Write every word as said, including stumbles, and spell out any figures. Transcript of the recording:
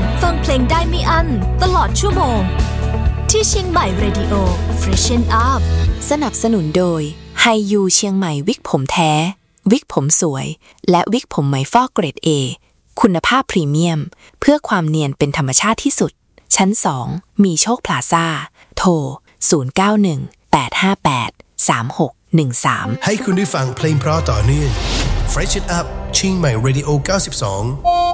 ฟังเพลงได้ไม่อั้นตลอดชั่วโมงที่เชียงใหม่ Radio Freshen Up สนับสนุนโดยไฮยูเชียงใหม่วิกผมแท้วิกผมสวยและวิกผมไหมฟอกเกรด A คุณภาพพรีเมียมเพื่อความเนียนเป็นธรรมชาติที่สุดชั้นสองมีโชคพลาซ่าโทรศูนย์ เก้า หนึ่ง แปด ห้า แปด สาม หก หนึ่ง สามให้คุณได้ฟังเพลงเพราะต่อเนื่อง Fresh It Up เชียงใหม่ Radio เก้าสิบสอง